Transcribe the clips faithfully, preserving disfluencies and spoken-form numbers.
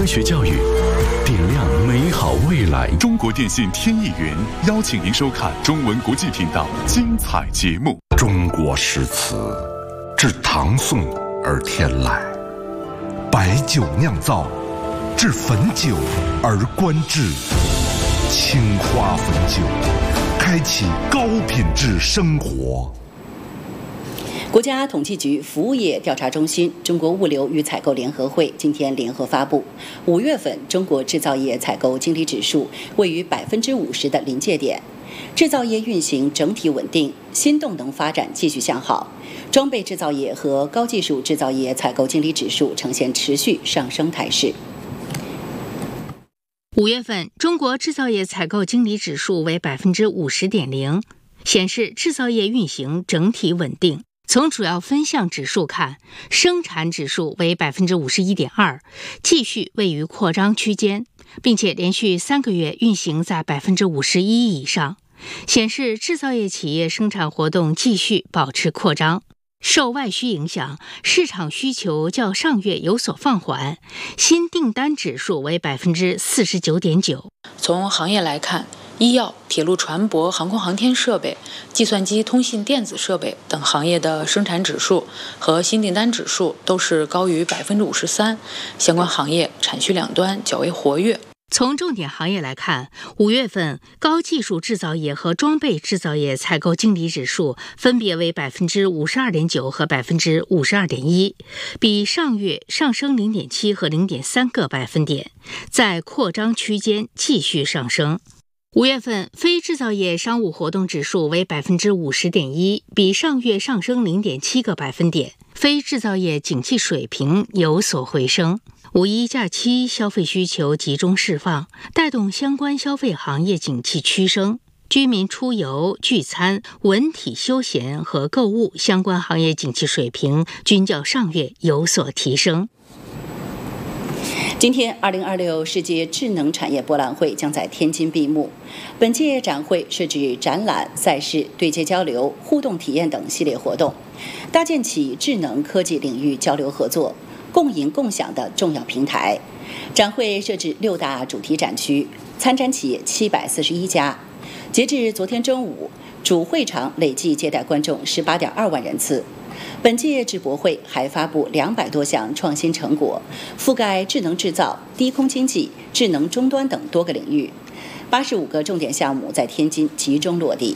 科学教育，点亮美好未来。中国电信天意云邀请您收看中文国际频道精彩节目。 中国诗词，至唐宋而天籁；白酒酿造，至汾酒而观致。青花汾酒，开启高品质生活。 国家统计局服务业调查中心、中国物流与采购联合会今天联合发布，五月份中国制造业采购经理指数位于百分之五十的临界点，制造业运行整体稳定，新动能发展继续向好。装备制造业和高技术制造业采购经理指数呈现持续上升态势。 五月份，中国制造业采购经理指数为百分之五十点零，显示制造业运行整体稳定。从主要分项指数看，生产指数为百分之五十一点二，继续位于扩张区间，并且连续三个月运行在百分之五十一以上，显示制造业企业生产活动继续保持扩张。受外需影响，市场需求较上月有所放缓，新订单指数为百分之四十九点九。 从行业来看，医药、铁路船舶、航空航天设备、计算机、通信电子设备等行业的生产指数和新订单指数都是高于百分之五十三，相关行业产需两端较为活跃。 从重点行业来看，五月份高技术制造业和装备制造业采购经理指数分别为百分之五十二点九和百分之五十二点一，比上月上升零点七和零点三个百分点，在扩张区间继续上升。五月份非制造业商务活动指数为百分之五十点一，比上月上升零点七个百分点，非制造业景气水平有所回升。五一假期消费需求集中释放，带动相关消费行业景气趋升，居民出游、聚餐、文体休闲和购物相关行业景气水平均较上月有所提升。 今天，二零二六世界智能产业博览会将在天津闭幕。本届展会设置展览、赛事、对接交流、互动体验等系列活动，搭建起智能科技领域交流合作、共赢共享的重要平台。展会设置六大主题展区，参展企业七百四十一家。截至昨天中午，主会场累计接待观众十八点二万人次。本届智博会还发布两百多项创新成果，覆盖智能制造、低空经济、智能终端等多个领域。八十五个重点项目在天津集中落地。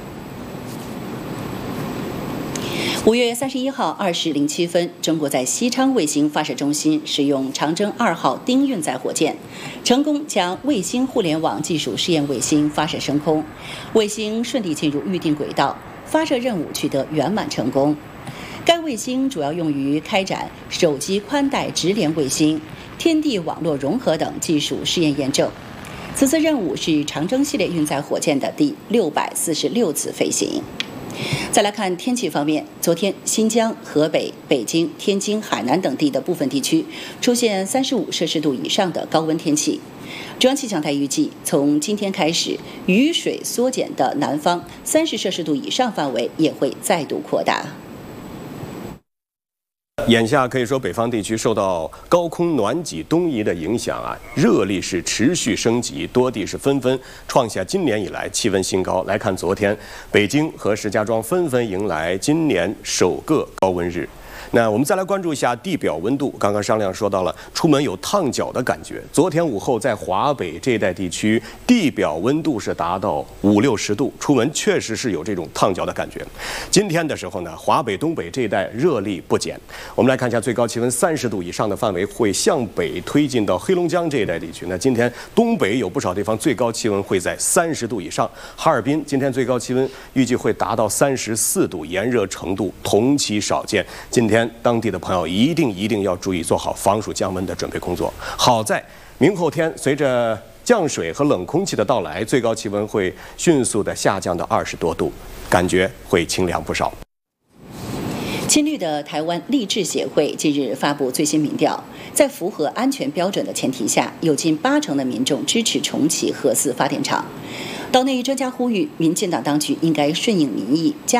五月三十一号二时零七分，中国在西昌卫星发射中心使用长征二号丁运载火箭，成功将卫星互联网技术试验卫星发射升空，卫星顺利进入预定轨道，发射任务取得圆满成功。该卫星主要用于开展手机宽带直连卫星、天地网络融合等技术试验验证。此次任务是长征系列运载火箭的第六百四十六次飞行。再来看天气方面，昨天新疆、河北、北京、天津、海南等地的部分地区出现三十五摄氏度以上的高温天气。中央气象台预计，从今天开始，雨水缩减的南方三十摄氏度以上范围也会再度扩大。 眼下可以说，北方地区受到高空暖挤东移的影响啊，热力是持续升级，多地是纷纷创下今年以来气温新高。来看昨天，北京和石家庄纷纷迎来今年首个高温日。那我们再来关注一下地表温度。刚刚商量说到了，出门有烫脚的感觉。昨天午后在华北这一带地区，地表温度是达到五六十度，出门确实是有这种烫脚的感觉。今天的时候呢，华北、东北这一带热力不减。我们来看一下最高气温三十度以上的范围会向北推进到黑龙江这一带地区。那今天东北有不少地方最高气温会在三十度以上。哈尔滨今天最高气温预计会达到三十四度，炎热程度同期少见。今天当地的朋友一定一定要注意做好防暑降温的准备工作。好在明后天随着降水和冷空气的到来，最高气温会迅速的下降到二十多度，感觉会清凉不少。 亲绿的台湾励志协会近日发布最新民调，在符合安全标准的前提下，有近八成的民众支持重启核四发电厂。岛内专家呼吁，民进党当局应该顺应民意，加